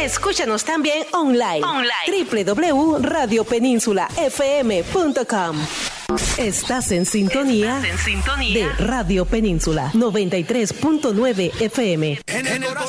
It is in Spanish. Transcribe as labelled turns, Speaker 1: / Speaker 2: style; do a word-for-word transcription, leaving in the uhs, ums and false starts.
Speaker 1: Escúchanos también online. online. doble u doble u doble u punto radio península f m punto com. Estás en sintonía, Estás en sintonía de Radio Península noventa y tres punto nueve F M.